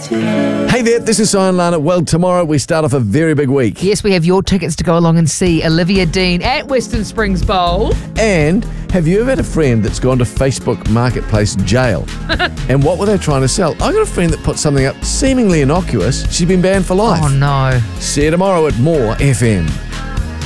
Hey there, this is Sion Lana. Well, tomorrow we start off a very big week. Yes, we have your tickets to go along and see Olivia Dean at Western Springs Bowl. And have you ever had a friend that's gone to Facebook Marketplace jail? And what were they trying to sell? I got a friend that put something up seemingly innocuous. She's been banned for life. Oh no. See you tomorrow at More FM.